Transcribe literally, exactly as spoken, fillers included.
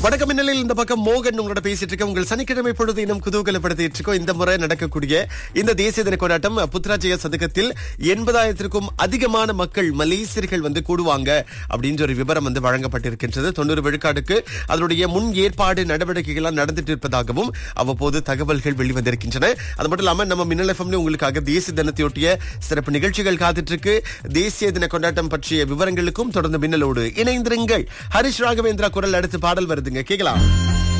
வணக்கம் மின்னலில் இந்த பக்கம் மோகன் உங்களோட பேசிட்டு இருக்க. உங்கள் சனிக்கிழமை பொழுது இன்னும் குதூகலப்படுத்திட்டு இருக்கோம். இந்த முறை நடக்கக்கூடிய இந்த தேசிய தின கொண்டாட்டம் புத்ராஜய சதுக்கத்தில் எண்பதாயிரத்திற்கும் அதிகமான மக்கள் மலேசியர்கள் வந்து கூடுவாங்க அப்படின்ற ஒரு விவரம் வந்து வழங்கப்பட்டிருக்கின்றது. தொண்ணூறு விழுக்காடுக்கு அதனுடைய முன் ஏற்பாடு நடவடிக்கைகள் நடந்துட்டு இருப்பதாகவும் அவ்வப்போது தகவல்கள் வெளிவந்திருக்கின்றன. அது மட்டும் இல்லாம நம்ம மின்னல் எஃப்எம் உங்களுக்காக தேசிய தினத்தையொட்டிய சிறப்பு நிகழ்ச்சிகள் காத்துட்டு இருக்கு. தேசிய தின கொண்டாட்டம் பற்றிய விவரங்களுக்கும் தொடர்ந்து மின்னலோடு இணைந்திருங்கள். ஹரிஷ் ராகவேந்திரா குரல் அடுத்து பாடல் வருதுங்க, கேட்கலாம்.